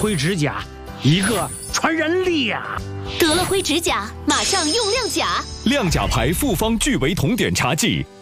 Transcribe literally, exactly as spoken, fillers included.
灰指甲，一个传人力呀！ 得了灰指甲，马上用亮甲。 亮甲牌复方聚维酮碘茶剂。